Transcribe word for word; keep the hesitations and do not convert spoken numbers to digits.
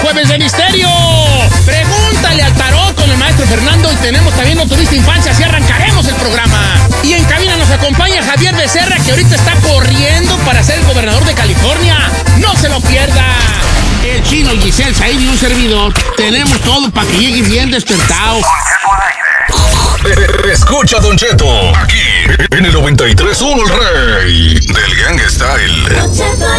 Jueves de Misterio. Pregúntale al tarot con el maestro Fernando y tenemos también No Tuviste Infancia, así arrancaremos el programa. Y en cabina nos acompaña Javier Becerra, que ahorita está corriendo para ser el gobernador de California. ¡No se lo pierda! El Chino, Giselle, Said y un servidor tenemos todo para que llegue bien despertado. Escucha, Don Cheto, aquí en el noventa y tres punto uno, el rey del Gangsta Style.